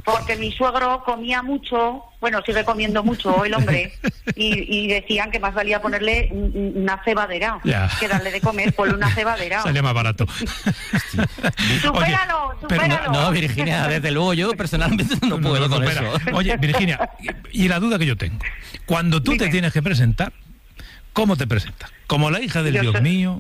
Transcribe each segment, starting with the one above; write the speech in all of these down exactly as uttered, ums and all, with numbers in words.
porque mi suegro comía mucho, bueno, sigue comiendo mucho el hombre, y, y decían que más valía ponerle una cebadera ya. que darle de comer, ponle una cebadera. Salía más barato. Supéralo, Oye, supéralo. No, Virginia, desde luego yo personalmente no, no puedo no, con espera. eso. Oye, Virginia, y la duda que yo tengo, cuando tú Dime. te tienes que presentar, ¿cómo te presentas? ¿Como la hija del Yo Dios soy- mío?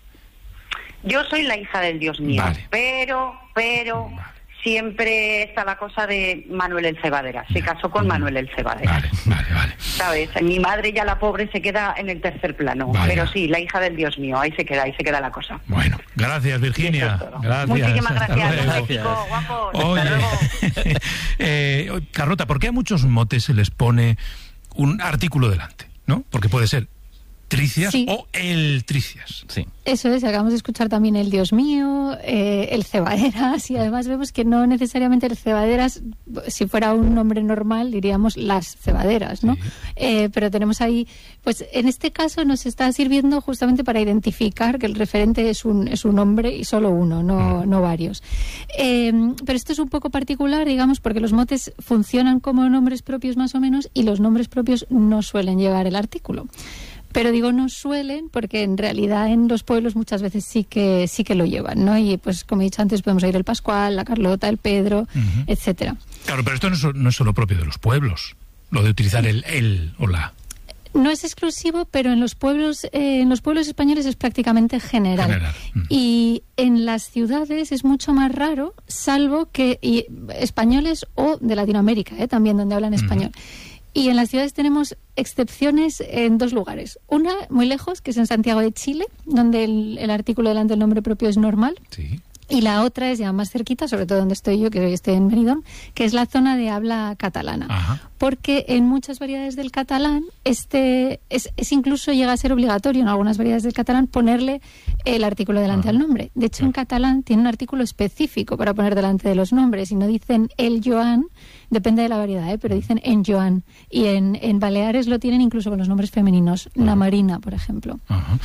Yo soy la hija del Dios mío, Vale. pero, pero... Vale. Siempre está la cosa de Manuel el Cebadera. Se casó con Manuel el Cebadera. Vale, vale, vale. ¿Sabes? Mi madre ya la pobre se queda en el tercer plano. Vaya. Pero sí, la hija del Dios mío. Ahí se queda, ahí se queda la cosa. Bueno, gracias, Virginia. Eso es todo. Gracias. Muchísimas Hasta gracias. luego. Un chico, guapos. Hasta Oye, luego. eh, Carlota, ¿por qué a muchos motes se les pone un artículo delante? ¿No? Porque puede ser tricias Sí. o el tricias. Sí. Eso es, acabamos de escuchar también el Dios mío, eh, el cebaderas, y además vemos que no necesariamente el cebaderas, si fuera un nombre normal diríamos las cebaderas, ¿no? Sí. Eh, pero tenemos ahí, pues en este caso nos está sirviendo justamente para identificar que el referente es un, es un hombre y solo uno, no, Mm. no varios. Eh, pero esto es un poco particular, digamos, porque los motes funcionan como nombres propios más o menos y los nombres propios no suelen llevar el artículo. Pero digo no suelen porque en realidad en los pueblos muchas veces sí que sí que lo llevan, ¿no? Y pues como he dicho antes podemos ir el Pascual, la Carlota, el Pedro, Ujú. etcétera. Claro, pero esto no es, no es solo propio de los pueblos, lo de utilizar el el o la. No es exclusivo, pero en los pueblos eh, en los pueblos españoles es prácticamente general. General. Mm. Y en las ciudades es mucho más raro, salvo que y, españoles o de Latinoamérica, ¿eh? También donde hablan español. Y en las ciudades tenemos excepciones en dos lugares. Una, muy lejos, que es en Santiago de Chile, donde el, el artículo delante del nombre propio es normal. Sí. Y la otra es ya más cerquita, sobre todo donde estoy yo, que hoy estoy en Benidorm, que es la zona de habla catalana. Ajá. Porque en muchas variedades del catalán, este es, es incluso llega a ser obligatorio en algunas variedades del catalán ponerle el artículo delante Ajá. al nombre. De hecho, en catalán tiene un artículo específico para poner delante de los nombres y no dicen el Joan, depende de la variedad, ¿eh? Pero dicen en Joan. Y en, en Baleares lo tienen incluso con los nombres femeninos, la Marina, por ejemplo. Ajá.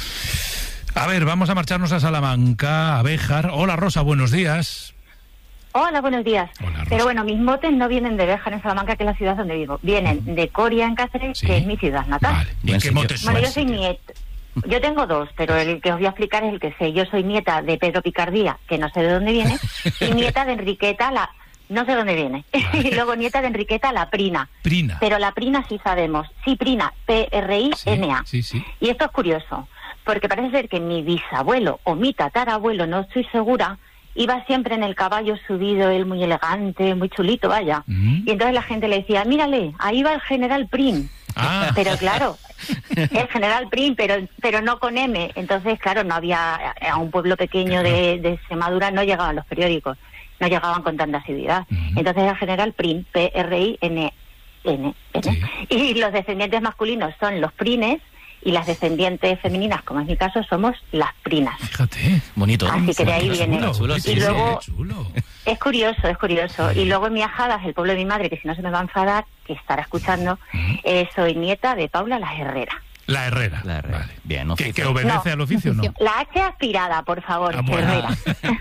A ver, vamos a marcharnos a Salamanca, a Béjar. Hola, Rosa, buenos días. Hola, buenos días. Hola, Rosa. Pero bueno, mis motes no vienen de Béjar en Salamanca, que es la ciudad donde vivo. Vienen de Coria en Cáceres, Sí. que es mi ciudad natal. Vale. ¿Y Buen qué sitio. motes Bueno, son? yo soy nieta. Yo tengo dos, pero el que os voy a explicar es el que sé. Yo soy nieta de Pedro Picardía, que no sé de dónde viene, y nieta de Enriqueta, la... no sé de dónde viene. Vale. Y luego nieta de Enriqueta, la Prina. Prina. Pero la Prina sí sabemos. Sí, Prina, P R I N A. Sí, sí, sí. Y esto es curioso, porque parece ser que mi bisabuelo o mi tatarabuelo, no estoy segura, iba siempre en el caballo subido, él muy elegante, muy chulito, vaya. Mm. Y entonces la gente le decía, mírale, ahí va el general Prim. Ah. Pero claro, el general Prim, pero pero no con M. Entonces, claro, no había, a un pueblo pequeño de, de Extremadura no llegaban los periódicos, no llegaban con tanta asiduidad. Mm. Entonces el general Prim, P R I N N. Sí. Y los descendientes masculinos son los prines, y las descendientes femeninas, como es mi caso, somos las prinas. Fíjate. Bonito. Así que de ahí Bonito, viene. chulo, chulo, sí, Y sí. luego- chulo. Es curioso, es curioso. Sí. Y luego en mi Ajadas, el pueblo de mi madre, que si no se me va a enfadar, que estará escuchando, Ujú. eh, soy nieta de Paula Las Herrera. La Herrera. La Herrera. Vale. Bien, ¿Que, oficio. que obedece No. al oficio o no? Oficio. La H aspirada, por favor, Ah, bueno. Herrera.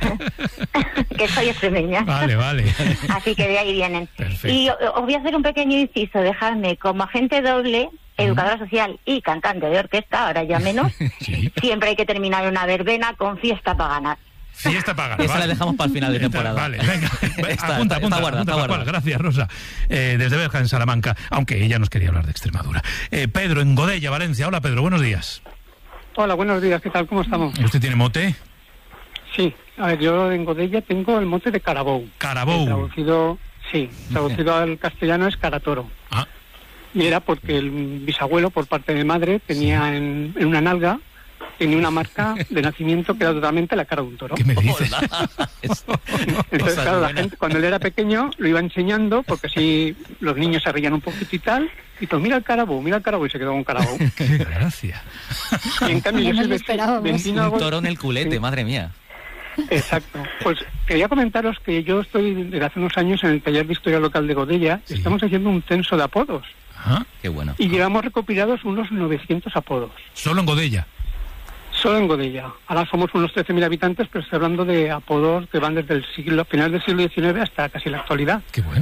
que soy extremeña. Vale, vale. Así que de ahí vienen. Perfecto. Y o- os voy a hacer un pequeño inciso, dejadme, como agente doble, educadora social y cantante de orquesta, ahora ya menos, Sí. siempre hay que terminar una verbena con fiesta para ganar. Fiesta pagana. Esa vale. la dejamos para el final de temporada. Vale, venga. Está- apunta, está apunta, guardada, apunta, está Pascual. guardada. Gracias, Rosa. Eh, desde Berja, en Salamanca, aunque ella nos quería hablar de Extremadura. Eh, Pedro, en Godella, Valencia. Hola, Pedro, buenos días. Hola, buenos días, ¿qué tal? ¿Cómo estamos? ¿Usted tiene mote? Sí, a ver, yo en Godella tengo el mote de Carabou. Carabou. Traducido, sí, traducido al castellano es Caratoro. Ah, Y era porque el bisabuelo, por parte de madre, tenía en, en una nalga, tenía una marca de nacimiento que era totalmente la cara de un toro. ¿qué me dices? Hola. Es- Entonces, cosas claro, la buenas. gente, cuando él era pequeño, lo iba enseñando, porque así los niños se reían un poquito y tal, y pues mira el Carabou, mira el Carabou, y se quedó con Carabou. Qué gracia. Y en cambio, yo No soy lo veci- esperábamos. vecino Un algo- toro en el culete, Sí. madre mía. Exacto. Pues quería comentaros que yo estoy desde hace unos años en el taller de historia local de Godella. Sí. Estamos haciendo un censo de apodos Ah, Qué bueno. y llevamos recopilados unos novecientos apodos. solo en Godella. Solo en Godella. Ahora somos unos trece mil habitantes, pero estoy hablando de apodos que van desde el siglo, final del siglo diecinueve hasta casi la actualidad. Qué bueno.